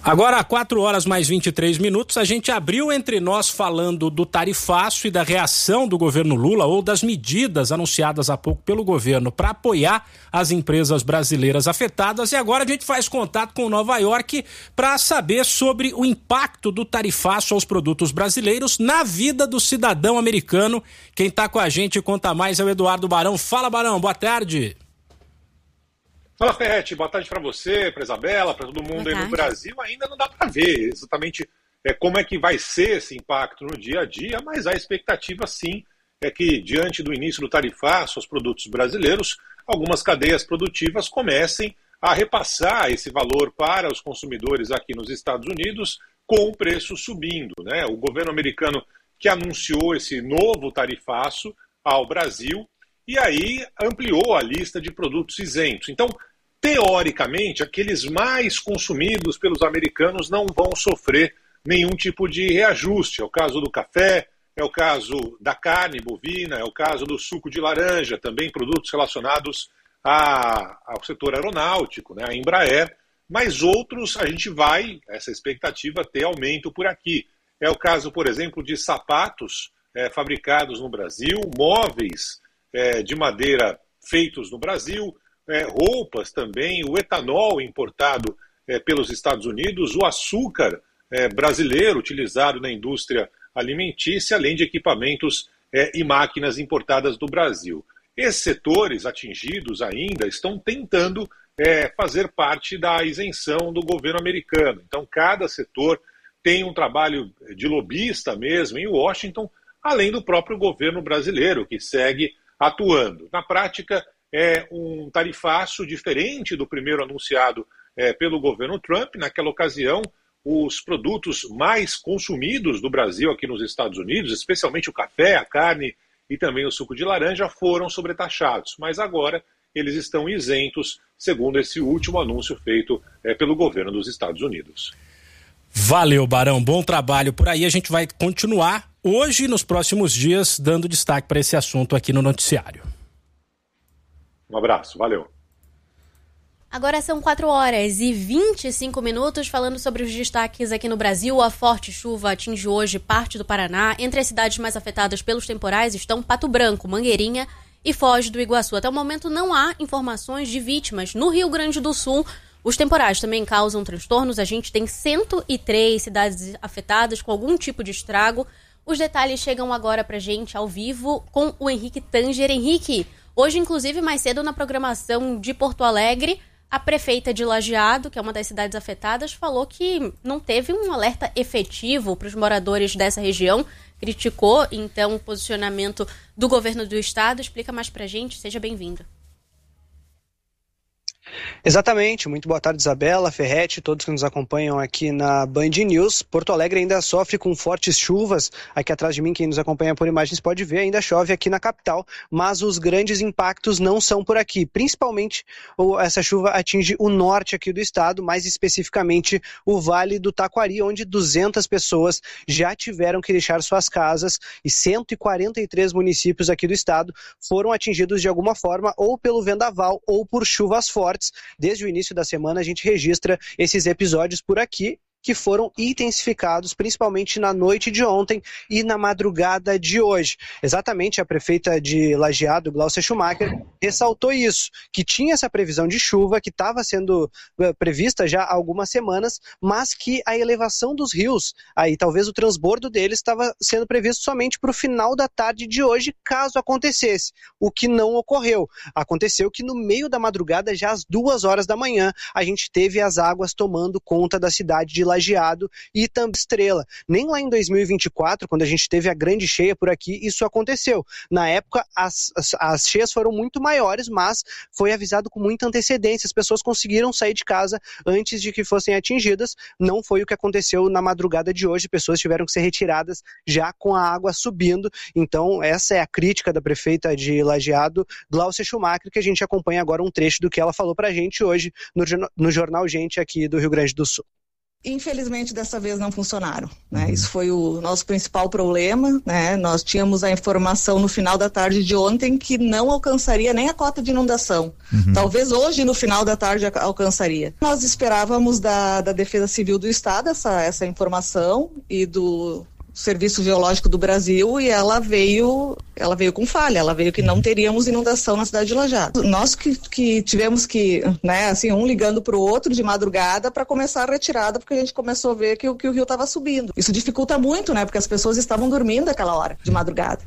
Agora, 4h mais 23, a gente abriu entre nós falando do tarifaço e da reação do governo Lula ou das medidas anunciadas há pouco pelo governo para apoiar as empresas brasileiras afetadas, e agora a gente faz contato com Nova York para saber sobre o impacto do tarifaço aos produtos brasileiros na vida do cidadão americano. Quem está com a gente e conta mais é o Eduardo Barão. Fala, Barão, boa tarde. Fala, Ferretti, boa tarde para você, para Isabela, para todo mundo aí no Brasil. Ainda não dá para ver exatamente como é que vai ser esse impacto no dia a dia, mas a expectativa sim é que, diante do início do tarifaço aos produtos brasileiros, algumas cadeias produtivas comecem a repassar esse valor para os consumidores aqui nos Estados Unidos com o preço subindo, né? O governo americano que anunciou esse novo tarifaço ao Brasil e aí ampliou a lista de produtos isentos. Então, teoricamente, aqueles mais consumidos pelos americanos não vão sofrer nenhum tipo de reajuste. É o caso do café, é o caso da carne bovina, é o caso do suco de laranja, também produtos relacionados ao setor aeronáutico, né, a Embraer, mas outros a gente vai, essa expectativa, ter aumento por aqui. É o caso, por exemplo, de sapatos fabricados no Brasil, móveis de madeira feitos no Brasil, roupas também, o etanol importado pelos Estados Unidos, o açúcar brasileiro utilizado na indústria alimentícia, além de equipamentos e máquinas importadas do Brasil. Esses setores atingidos ainda estão tentando fazer parte da isenção do governo americano. Então, cada setor tem um trabalho de lobista mesmo em Washington, além do próprio governo brasileiro, que segue atuando. Na prática, é um tarifaço diferente do primeiro anunciado pelo governo Trump. Naquela ocasião, os produtos mais consumidos do Brasil aqui nos Estados Unidos, especialmente o café, a carne e também o suco de laranja, foram sobretaxados. Mas agora eles estão isentos, segundo esse último anúncio feito pelo governo dos Estados Unidos. Valeu, Barão. Bom trabalho por aí. A gente vai continuar hoje e nos próximos dias dando destaque para esse assunto aqui no noticiário. Um abraço, valeu. Agora são 4h25 falando sobre os destaques aqui no Brasil. A forte chuva atinge hoje parte do Paraná. Entre as cidades mais afetadas pelos temporais estão Pato Branco, Mangueirinha e Foz do Iguaçu. Até o momento não há informações de vítimas. No Rio Grande do Sul, os temporais também causam transtornos. A gente tem 103 cidades afetadas com algum tipo de estrago. Os detalhes chegam agora pra gente ao vivo com o Henrique Tanger. Henrique, hoje, inclusive, mais cedo na programação de Porto Alegre, a prefeita de Lajeado, que é uma das cidades afetadas, falou que não teve um alerta efetivo para os moradores dessa região. Criticou, então, o posicionamento do governo do estado. Explica mais pra gente. Seja bem-vindo. Exatamente, muito boa tarde, Isabela, Ferretti, todos que nos acompanham aqui na Band News. Porto Alegre ainda sofre com fortes chuvas. Aqui atrás de mim, quem nos acompanha por imagens pode ver, ainda chove aqui na capital, mas os grandes impactos não são por aqui. Principalmente essa chuva atinge o norte aqui do estado, mais especificamente o Vale do Taquari, onde 200 pessoas já tiveram que deixar suas casas e 143 municípios aqui do estado foram atingidos de alguma forma ou pelo vendaval ou por chuvas fortes. Desde o início da semana a gente registra esses episódios por aqui, que foram intensificados principalmente na noite de ontem e na madrugada de hoje. Exatamente, a prefeita de Lajeado, Glaucia Schumacher, ressaltou isso, que tinha essa previsão de chuva que estava sendo prevista já há algumas semanas, mas que a elevação dos rios, aí talvez o transbordo deles estava sendo previsto somente para o final da tarde de hoje, caso acontecesse, o que não ocorreu. Aconteceu que no meio da madrugada, já às 2h da manhã, a gente teve as águas tomando conta da cidade de Lajeado e também Estrela. Nem lá em 2024, quando a gente teve a grande cheia por aqui, isso aconteceu. Na época, as cheias foram muito maiores, mas foi avisado com muita antecedência. As pessoas conseguiram sair de casa antes de que fossem atingidas. Não foi o que aconteceu na madrugada de hoje. Pessoas tiveram que ser retiradas já com a água subindo. Então, essa é a crítica da prefeita de Lajeado, Glaucia Schumacher, que a gente acompanha agora um trecho do que ela falou pra gente hoje no Jornal Gente aqui do Rio Grande do Sul. Infelizmente, dessa vez não funcionaram, né? Isso foi o nosso principal problema, né? Nós tínhamos a informação no final da tarde de ontem que não alcançaria nem a cota de inundação. Talvez hoje, no final da tarde, alcançaria. Nós esperávamos da Defesa Civil do Estado essa informação e do Serviço Geológico do Brasil, e ela veio com falha, ela veio que não teríamos inundação na cidade de Lajeado. Nós que tivemos que, né, assim, um ligando para o outro de madrugada para começar a retirada, porque a gente começou a ver que o rio estava subindo. Isso dificulta muito, né, porque as pessoas estavam dormindo aquela hora de madrugada.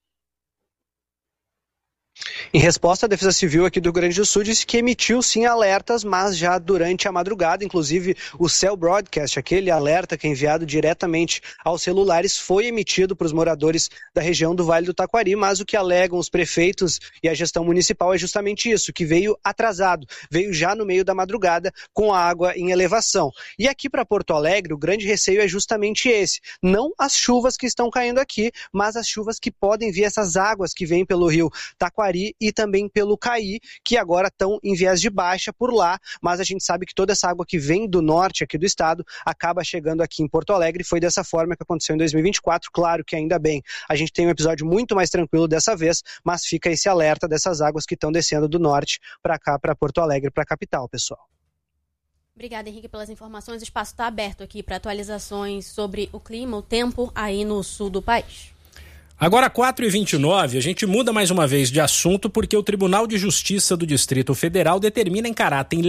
Em resposta, a Defesa Civil aqui do Rio Grande do Sul disse que emitiu sim alertas, mas já durante a madrugada, inclusive o Cell Broadcast, aquele alerta que é enviado diretamente aos celulares, foi emitido para os moradores da região do Vale do Taquari, mas o que alegam os prefeitos e a gestão municipal é justamente isso, que veio atrasado, veio já no meio da madrugada com a água em elevação. E aqui para Porto Alegre, o grande receio é justamente esse, não as chuvas que estão caindo aqui, mas as chuvas que podem vir, essas águas que vêm pelo rio Taquari e também pelo Caí, que agora estão em viés de baixa por lá, mas a gente sabe que toda essa água que vem do norte aqui do estado acaba chegando aqui em Porto Alegre. Foi dessa forma que aconteceu em 2024, claro que ainda bem. A gente tem um episódio muito mais tranquilo dessa vez, mas fica esse alerta dessas águas que estão descendo do norte para cá, para Porto Alegre, para a capital, pessoal. Obrigada, Henrique, pelas informações. O espaço está aberto aqui para atualizações sobre o clima, o tempo aí no sul do país. Agora, 4h29, a gente muda mais uma vez de assunto porque o Tribunal de Justiça do Distrito Federal determina em caráter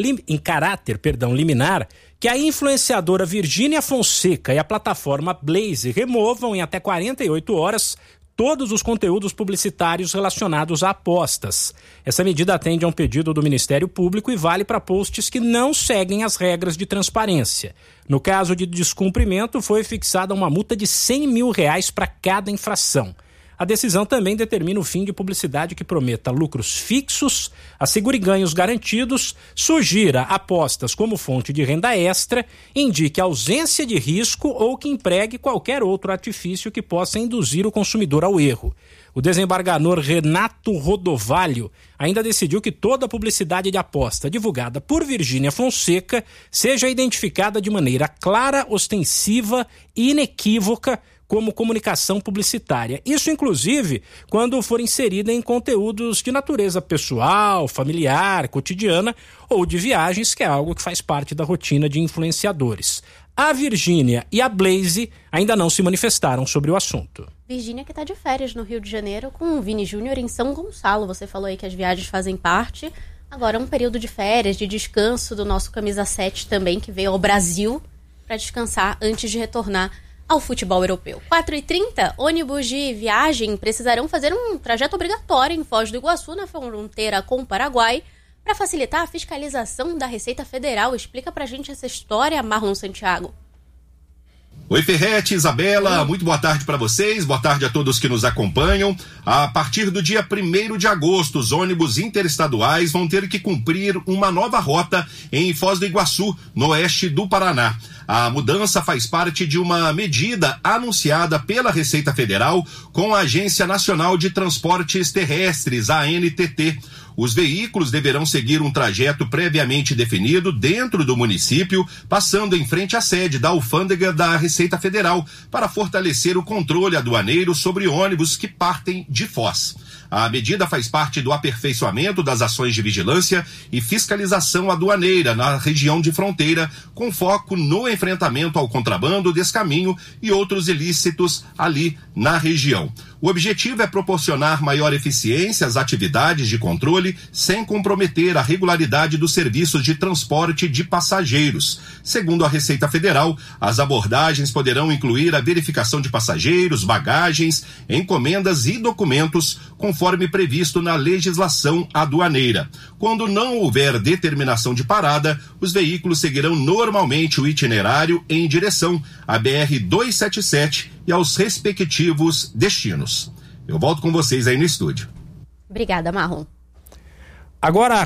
liminar que a influenciadora Virgínia Fonseca e a plataforma Blaze removam em até 48 horas todos os conteúdos publicitários relacionados a apostas. Essa medida atende a um pedido do Ministério Público e vale para posts que não seguem as regras de transparência. No caso de descumprimento, foi fixada uma multa de R$100 mil para cada infração. A decisão também determina o fim de publicidade que prometa lucros fixos, assegure ganhos garantidos, sugira apostas como fonte de renda extra, indique ausência de risco ou que empregue qualquer outro artifício que possa induzir o consumidor ao erro. O desembargador Renato Rodovalho ainda decidiu que toda publicidade de aposta divulgada por Virgínia Fonseca seja identificada de maneira clara, ostensiva e inequívoca como comunicação publicitária. Isso, inclusive, quando for inserida em conteúdos de natureza pessoal, familiar, cotidiana ou de viagens, que é algo que faz parte da rotina de influenciadores. A Virgínia e a Blaze ainda não se manifestaram sobre o assunto. Virgínia que está de férias no Rio de Janeiro com o Vini Júnior em São Gonçalo. Você falou aí que as viagens fazem parte. Agora é um período de férias, de descanso do nosso camisa 7 também, que veio ao Brasil para descansar antes de retornar ao futebol europeu. 4h30, ônibus de viagem precisarão fazer um trajeto obrigatório em Foz do Iguaçu, na fronteira com o Paraguai, para facilitar a fiscalização da Receita Federal. Explica pra gente essa história, Marlon Santiago. Oi, Ferretti, Isabela, muito boa tarde para vocês, boa tarde a todos que nos acompanham. A partir do dia 1º de agosto, os ônibus interestaduais vão ter que cumprir uma nova rota em Foz do Iguaçu, no oeste do Paraná. A mudança faz parte de uma medida anunciada pela Receita Federal com a Agência Nacional de Transportes Terrestres, a ANTT. Os veículos deverão seguir um trajeto previamente definido dentro do município, passando em frente à sede da alfândega da Receita Federal, para fortalecer o controle aduaneiro sobre ônibus que partem de Foz. A medida faz parte do aperfeiçoamento das ações de vigilância e fiscalização aduaneira na região de fronteira, com foco no enfrentamento ao contrabando, descaminho e outros ilícitos ali na região. O objetivo é proporcionar maior eficiência às atividades de controle sem comprometer a regularidade dos serviços de transporte de passageiros. Segundo a Receita Federal, as abordagens poderão incluir a verificação de passageiros, bagagens, encomendas e documentos, conforme previsto na legislação aduaneira. Quando não houver determinação de parada, os veículos seguirão normalmente o itinerário em direção à BR-277 e aos respectivos destinos. Eu volto com vocês aí no estúdio. Obrigada, Marlon. Agora,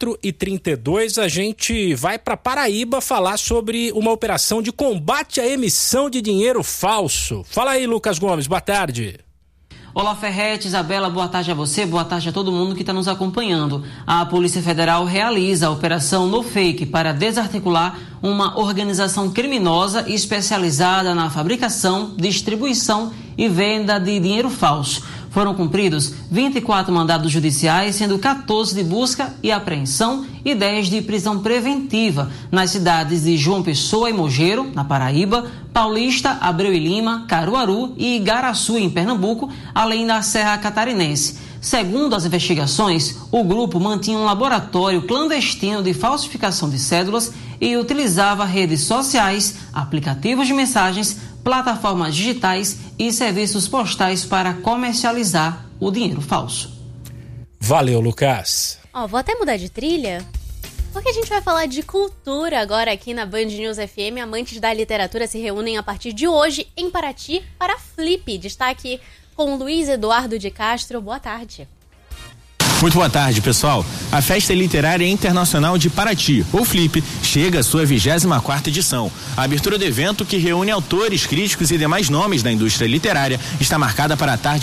4h32, a gente vai para Paraíba falar sobre uma operação de combate à emissão de dinheiro falso. Fala aí, Lucas Gomes, boa tarde. Olá, Ferretti, Isabela, boa tarde a você, boa tarde a todo mundo que está nos acompanhando. A Polícia Federal realiza a Operação No Fake para desarticular uma organização criminosa especializada na fabricação, distribuição e venda de dinheiro falso. Foram cumpridos 24 mandados judiciais, sendo 14 de busca e apreensão e 10 de prisão preventiva nas cidades de João Pessoa e Mogeiro, na Paraíba, Paulista, Abreu e Lima, Caruaru e Igaraçu, em Pernambuco, além da Serra Catarinense. Segundo as investigações, o grupo mantinha um laboratório clandestino de falsificação de cédulas e utilizava redes sociais, aplicativos de mensagens, plataformas digitais e serviços postais para comercializar o dinheiro falso. Valeu, Lucas. Vou até mudar de trilha, porque a gente vai falar de cultura agora aqui na Band News FM. Amantes da literatura se reúnem a partir de hoje em Paraty para Flip. Destaque com Luiz Eduardo de Castro. Boa tarde. Muito boa tarde, pessoal. A Festa Literária Internacional de Paraty, ou Flip, chega à sua 24ª edição. A abertura do evento, que reúne autores, críticos e demais nomes da indústria literária, está marcada para a tarde